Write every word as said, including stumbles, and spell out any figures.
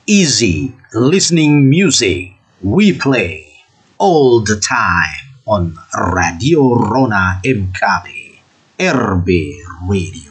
Easy listening music we play all the time on Radio Rona M K B R B Radio.